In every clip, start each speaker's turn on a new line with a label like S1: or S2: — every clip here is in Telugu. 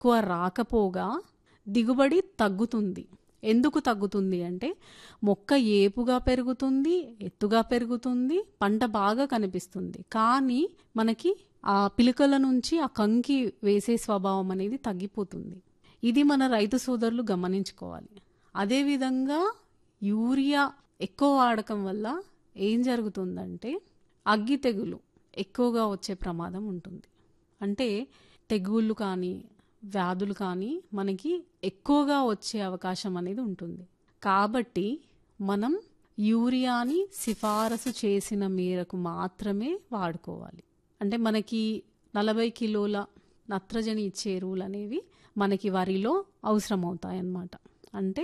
S1: ఎక్కువ రాకపోగా దిగుబడి తగ్గుతుంది. ఎందుకు తగ్గుతుంది అంటే మొక్క ఏపుగా పెరుగుతుంది, ఎత్తుగా పెరుగుతుంది, పంట బాగా కనిపిస్తుంది. కానీ మనకి ఆ పిలకల నుంచి ఆ కంకి వేసే స్వభావం అనేది తగ్గిపోతుంది. ఇది మన రైతు సోదరులు గమనించుకోవాలి. అదేవిధంగా యూరియా ఎక్కువ వాడకం వల్ల ఏం జరుగుతుందంటే అగ్గి తెగులు ఎక్కువగా వచ్చే ప్రమాదం ఉంటుంది. అంటే తెగుళ్ళు కానీ వ్యాధులు కానీ మనకి ఎక్కువగా వచ్చే అవకాశం అనేది ఉంటుంది. కాబట్టి మనం యూరియాని సిఫారసు చేసిన మేరకు మాత్రమే వాడుకోవాలి. అంటే మనకి 40 కిలోల నత్రజని ఇచ్చే ఎరువులు అనేవి మనకి వరిలో అవసరమవుతాయన్నమాట. అంటే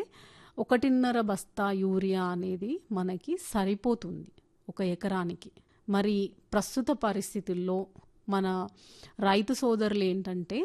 S1: 1.5 బస్తా యూరియా అనేది మనకి సరిపోతుంది ఒక ఎకరానికి. మరి ప్రస్తుత పరిస్థితుల్లో మన రైతు సోదరులు ఏంటంటే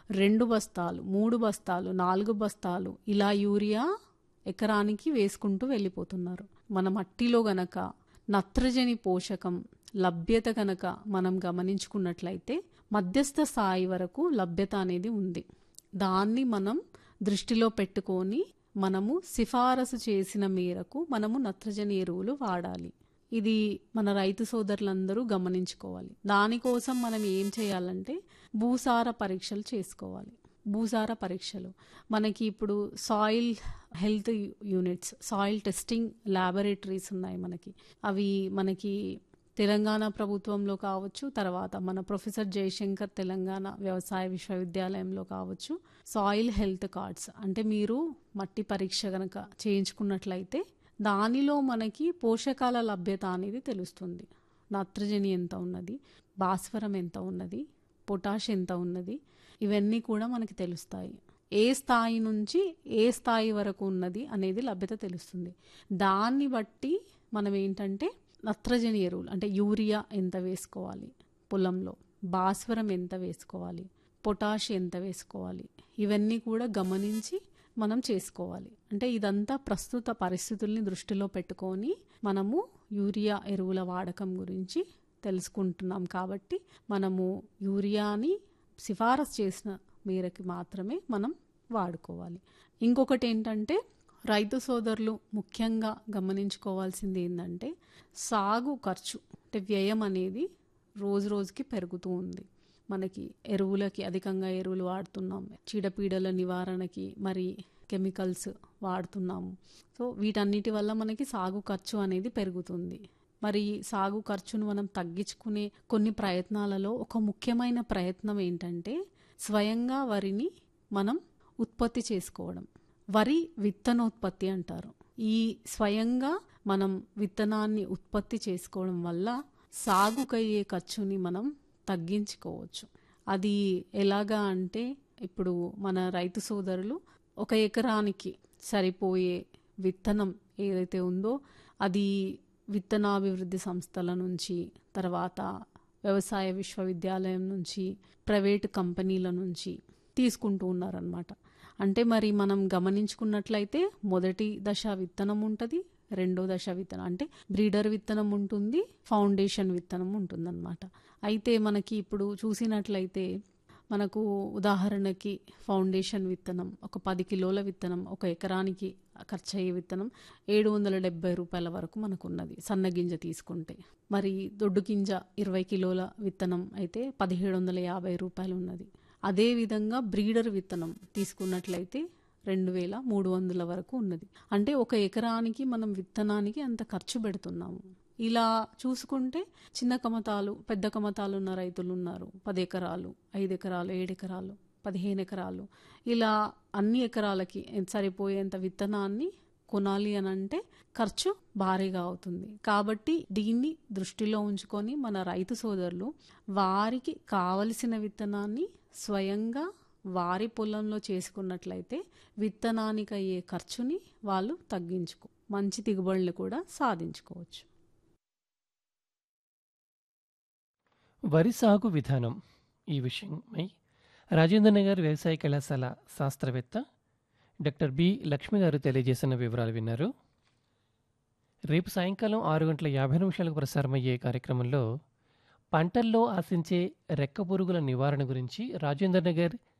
S1: 2 బస్తాలు, 3 బస్తాలు, 4 బస్తాలు ఇలా యూరియా ఎకరానికి వేసుకుంటూ వెళ్ళిపోతున్నారు. మన మట్టిలో గనక నత్రజని పోషకం లభ్యత కనుక మనం గమనించుకున్నట్లయితే మధ్యస్థ స్థాయి వరకు లభ్యత అనేది ఉంది. దాన్ని మనం దృష్టిలో పెట్టుకొని మనము సిఫారసు చేసిన మేరకు మనము నత్రజని ఎరువులు వాడాలి. ఇది మన రైతు సోదరులందరూ గమనించుకోవాలి. దానికోసం మనం ఏం చేయాలంటే భూసార పరీక్షలు చేసుకోవాలి. భూసార పరీక్షలు మనకి ఇప్పుడు soil health units, soil testing laboratories ఉన్నాయి మనకి. అవి మనకి తెలంగాణ ప్రభుత్వంలో కావచ్చు, తర్వాత మన ప్రొఫెసర్ జయశంకర్ తెలంగాణ వ్యవసాయ విశ్వవిద్యాలయంలో కావచ్చు, సాయిల్ హెల్త్ కార్డ్స్ అంటే మీరు మట్టి పరీక్ష కనుక చేయించుకున్నట్లయితే దానిలో మనకి పోషకాల లభ్యత అనేది తెలుస్తుంది. నత్రజని ఎంత ఉన్నది, భాస్వరం ఎంత ఉన్నది, పొటాష్ ఎంత ఉన్నది, ఇవన్నీ కూడా మనకి తెలుస్తాయి. ఏ స్థాయి నుంచి ఏ స్థాయి వరకు ఉన్నది అనేది లభ్యత తెలుస్తుంది. దాన్ని బట్టి మనం ఏంటంటే నత్రజని ఎరువులు అంటే యూరియా ఎంత వేసుకోవాలి పొలంలో, భాస్వరం ఎంత వేసుకోవాలి, పొటాష్ ఎంత వేసుకోవాలి, ఇవన్నీ కూడా గమనించి మనం చేసుకోవాలి. అంటే ఇదంతా ప్రస్తుత పరిస్థితుల్ని దృష్టిలో పెట్టుకొని మనము యూరియా ఎరువుల వాడకం గురించి తెలుసుకుంటున్నాం. కాబట్టి మనము యూరియాని సిఫారసు చేసిన మేరకు మాత్రమే మనం వాడుకోవాలి. ఇంకొకటి ఏంటంటే రైతు సోదరులు ముఖ్యంగా గమనించుకోవాల్సింది ఏంటంటే సాగు ఖర్చు అంటే వ్యయం అనేది రోజు రోజుకి పెరుగుతూ ఉంది. మనకి ఎరువులకి అధికంగా ఎరువులు వాడుతున్నాం, చీడపీడల నివారణకి మరి కెమికల్స్ వాడుతున్నాము. సో వీటన్నిటి వల్ల మనకి సాగు ఖర్చు అనేది పెరుగుతుంది. మరి సాగు ఖర్చును మనం తగ్గించుకునే కొన్ని ప్రయత్నాలలో ఒక ముఖ్యమైన ప్రయత్నం ఏంటంటే స్వయంగా వరిని మనం ఉత్పత్తి చేసుకోవడం. వరి విత్తనోత్పత్తి అంటారు. ఈ స్వయంగా మనం విత్తనాన్ని ఉత్పత్తి చేసుకోవడం వల్ల సాగుకయ్యే ఖర్చుని మనం తగ్గించుకోవచ్చు. అది ఎలాగా అంటే ఇప్పుడు మన రైతు సోదరులు 1 ఎకరానికి సరిపోయే విత్తనం ఏదైతే ఉందో అది విత్తనాభివృద్ధి సంస్థల నుంచి, తర్వాత వ్యవసాయ విశ్వవిద్యాలయం నుంచి, ప్రైవేటు కంపెనీల నుంచి తీసుకుంటూ ఉన్నారనమాట. అంటే మరి మనం గమనించుకున్నట్లయితే మొదటి దశ విత్తనం ఉంటుంది, రెండో దశ విత్తనం అంటే బ్రీడర్ విత్తనం ఉంటుంది, ఫౌండేషన్ విత్తనం ఉంటుందన్నమాట. అయితే మనకి ఇప్పుడు చూసినట్లయితే మనకు ఉదాహరణకి ఫౌండేషన్ విత్తనం ఒక 10 కిలోల విత్తనం 1 ఎకరానికి ఖర్చు అయ్యే విత్తనం 770 రూపాయల వరకు మనకు ఉన్నది సన్నగింజ తీసుకుంటే. మరి దొడ్డు గింజ 20 కిలోల విత్తనం అయితే 1750 రూపాయలు ఉన్నది. అదేవిధంగా బ్రీడర్ విత్తనం తీసుకున్నట్లయితే 2300 వరకు ఉన్నది. అంటే 1 ఎకరానికి మనం విత్తనానికి అంత ఖర్చు పెడుతున్నాము. ఇలా చూసుకుంటే చిన్న కమతాలు, పెద్ద కమతాలు ఉన్న రైతులు ఉన్నారు. 10 ఎకరాలు, 5 ఎకరాలు, 7 ఎకరాలు, 15 ఎకరాలు, ఇలా అన్ని ఎకరాలకి సరిపోయేంత విత్తనాన్ని కొనాలి అని అంటే ఖర్చు భారీగా అవుతుంది. కాబట్టి దీన్ని దృష్టిలో ఉంచుకొని మన రైతు సోదరులు వారికి కావలసిన విత్తనాన్ని స్వయంగా వారి పొలంలో చేసుకున్నట్లయితే విత్తనానికి అయ్యే ఖర్చుని వాళ్ళు మంచి దిగుబడులు కూడా సాధించుకోవచ్చు.
S2: వరి సాగు విధానం ఈ విషయమై రాజేంద్రనగర్ వ్యవసాయ కళాశాల శాస్త్రవేత్త డాక్టర్ బి లక్ష్మి గారు తెలియజేసిన వివరాలు విన్నారు. రేపు సాయంకాలం 6:50 ప్రసారమయ్యే కార్యక్రమంలో పంటల్లో ఆశించే రెక్క పురుగుల నివారణ గురించి రాజేంద్రనగర్